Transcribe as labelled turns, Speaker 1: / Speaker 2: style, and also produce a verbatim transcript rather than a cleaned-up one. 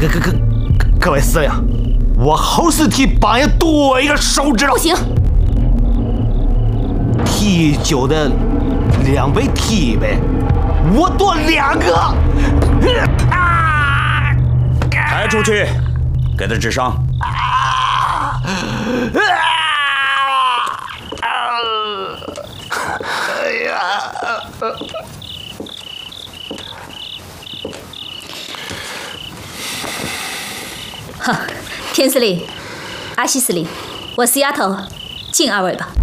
Speaker 1: 各各各各位司令，我后是替帮爷多一个手指头。
Speaker 2: 不行，
Speaker 1: 踢酒的两杯踢呗，我多两个。啊！
Speaker 3: 抬出去，给他治伤。
Speaker 1: 啊！哎呀！
Speaker 2: 哈，田司令，阿西司令，我是丫头，敬二位吧。